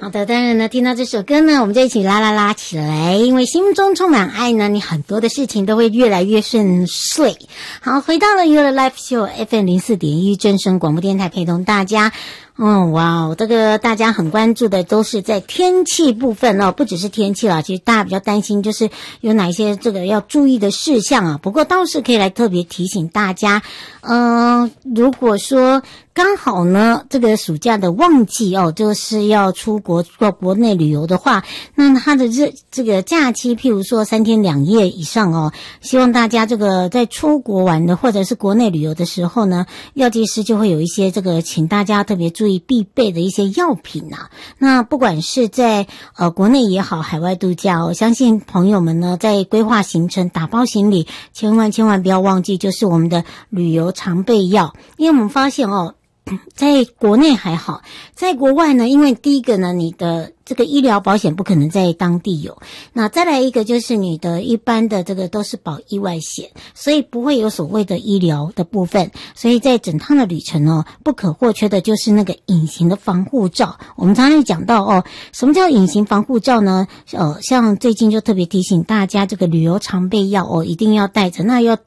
好的，当然呢，听到这首歌呢，我们就一起啦啦啦起来，因为心中充满爱呢，你很多的事情都会越来越顺遂。好，回到了 Your Life Show FM 04.1正声广播电台，陪同大家。哇，这个大家很关注的都是在天气部分哦，不只是天气啦，其实大家比较担心就是有哪些这个要注意的事项啊。不过倒是可以来特别提醒大家，如果说刚好呢这个暑假的旺季哦，就是要出国到国内旅游的话，那它的这个假期，譬如说3天2夜以上哦，希望大家这个在出国玩的或者是国内旅游的时候呢，药剂师就会有一些这个请大家特别注意必备的一些药品啊。那不管是在国内也好，海外度假哦，相信朋友们呢在规划行程打包行李，千万不要忘记就是我们的旅游常备药。因为我们发现哦，在国内还好，在国外呢，因为第一个呢，你的这个医疗保险不可能在当地有，那再来一个就是你的一般的这个都是保意外险，所以不会有所谓的医疗的部分，所以在整趟的旅程哦，不可或缺的就是那个隐形的防护罩。我们常常讲到哦，什么叫隐形防护罩呢？像最近就特别提醒大家，这个旅游常备药哦，一定要带着。那要